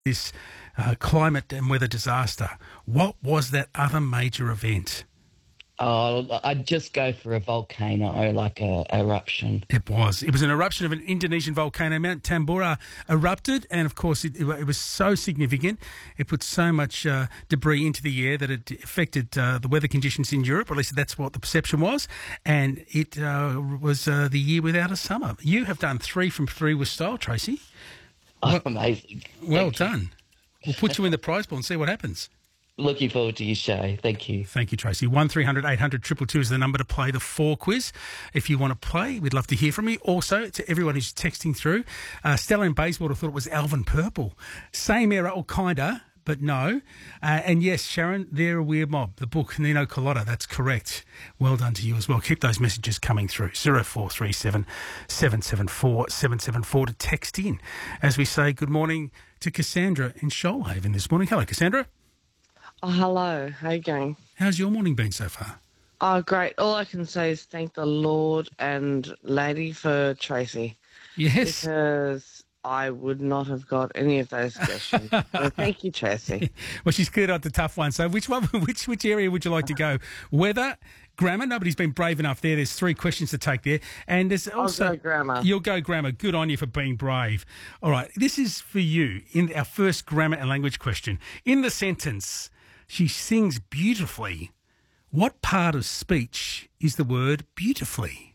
this climate and weather disaster. What was that other major event? Oh, I'd just go for a volcano, like a eruption. It was. It was an eruption of an Indonesian volcano. Mount Tambora erupted, and of course it was so significant. It put so much debris into the air that it affected the weather conditions in Europe, or at least that's what the perception was, and it was the year without a summer. You have done 3 from 3 with style, Tracy. Oh, amazing. Well done. We'll put you in the prize pool and see what happens. Looking forward to your show. Thank you. Thank you, Tracy. 1300 800 222 is the number to play the 4 quiz. If you want to play, we'd love to hear from you. Also, to everyone who's texting through, Stella in Bayswater thought it was Alvin Purple. Same era, or kinda, but no. And yes, Sharon, they're a weird mob. The book, Nino Culotta, that's correct. Well done to you as well. Keep those messages coming through. 0437 774 774 to text in. As we say, good morning to Cassandra in Shoalhaven this morning. Hello, Cassandra. Oh, hello. How you going? How's your morning been so far? Oh, great. All I can say is thank the Lord and lady for Tracy. Yes. Because I would not have got any of those questions. So thank you, Tracy. Well, she's cleared out the tough one. So which area would you like to go? Weather, grammar? Nobody's been brave enough there. There's 3 questions to take there. And there's also... I'll go grammar. You'll go grammar. Good on you for being brave. All right. This is for you in our first grammar and language question. In the sentence... She sings beautifully. What part of speech is the word beautifully?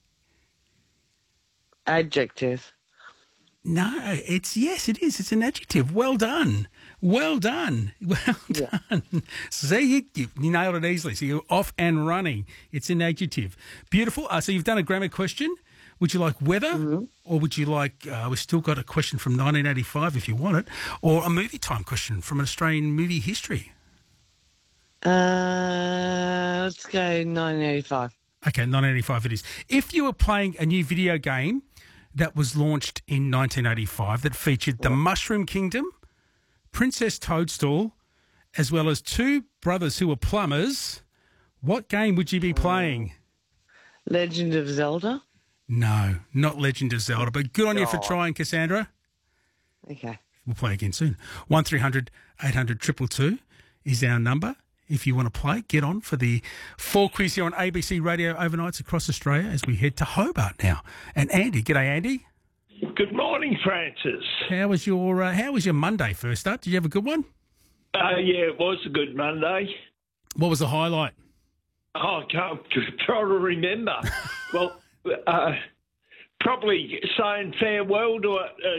Adjective. No, yes, it is. It's an adjective. Well done. Well done. Well done. Yeah. See, you nailed it easily. So you're off and running. It's an adjective. Beautiful. So you've done a grammar question. Would you like weather, or would you like, we've still got a question from 1985 if you want it, or a movie time question from an Australian movie history? Let's go 1985. Okay, 1985 it is. If you were playing a new video game that was launched in 1985 that featured the Mushroom Kingdom, Princess Toadstool, as well as 2 brothers who were plumbers, what game would you be playing? Legend of Zelda? No, not Legend of Zelda, but good on you for trying, Cassandra. Okay. We'll play again soon. 1300 800 222 is our number. If you want to play, get on for the 4 quiz here on ABC Radio overnights across Australia as we head to Hobart now. And Andy, g'day Andy. Good morning, Francis. How was your Monday first up? Did you have a good one? Yeah, it was a good Monday. What was the highlight? Oh, I can't try to remember. Well, probably saying farewell to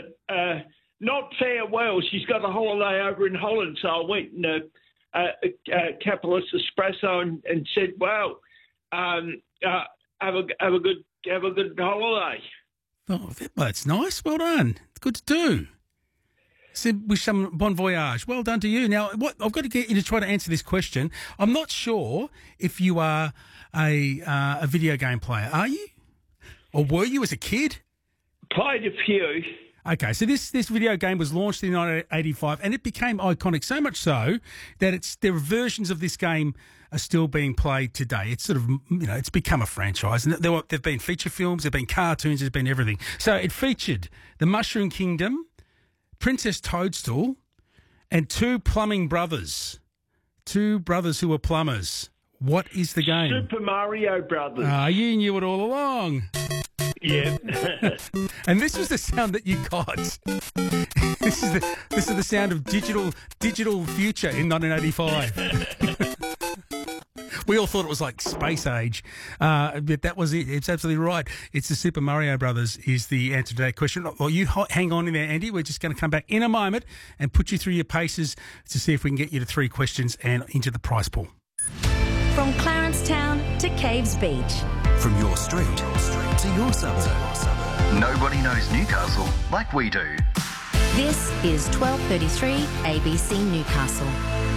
not farewell. She's got a holiday over in Holland, so I went and Capitalist Espresso and said, "Wow, have a good holiday." Oh, that's nice. Well done. It's good to do. Said wish some bon voyage. Well done to you. Now, what I've got to get you to try to answer this question. I'm not sure if you are a video game player. Are you, or were you as a kid? Played a few. Okay, so this video game was launched in 1985 and it became iconic, so much so that there are versions of this game are still being played today. It's sort of, it's become a franchise. And there've been feature films, there've been cartoons, there's been everything. So it featured the Mushroom Kingdom, Princess Toadstool, and 2 plumbing brothers. 2 brothers who were plumbers. What is the game? Super Mario Brothers. You knew it all along. Yeah. And this was the sound that you got. This is the sound of digital future in 1985. We all thought it was like space age, but that was it. It's absolutely right. It's the Super Mario Brothers is the answer to that question. Well, you hang on in there, Andy. We're just going to come back in a moment and put you through your paces to see if we can get you to 3 questions and into the prize pool. From Clarencetown to Caves Beach. From your street to your suburb. Nobody knows Newcastle like we do. This is 1233 ABC Newcastle.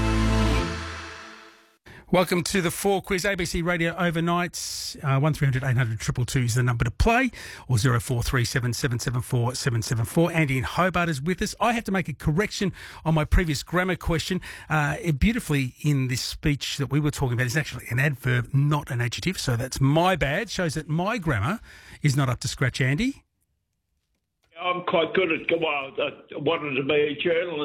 Welcome to the 4 quiz, ABC Radio Overnights. 1300 800 222 is the number to play, or 0437 774 774. Andy in Hobart is with us. I have to make a correction on my previous grammar question. Beautifully in this speech that we were talking about is actually an adverb, not an adjective, so that's my bad. Shows that my grammar is not up to scratch, Andy. I'm quite good at, I wanted to be a journalist.